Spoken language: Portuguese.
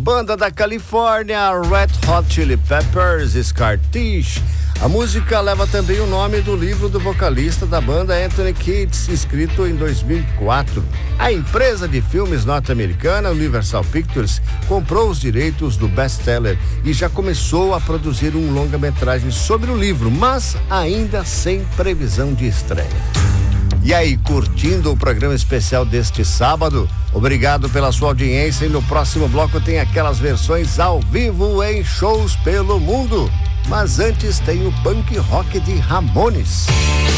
banda da Califórnia, Red Hot Chili Peppers, Scar Tissue. A música leva também o nome do livro do vocalista da banda Anthony Kiedis, escrito em 2004. A empresa de filmes norte-americana Universal Pictures comprou os direitos do best-seller e já começou a produzir um longa-metragem sobre o livro, mas ainda sem previsão de estreia. E aí, curtindo o programa especial deste sábado? Obrigado pela sua audiência e no próximo bloco tem aquelas versões ao vivo em shows pelo mundo. Mas antes tem o punk rock de Ramones.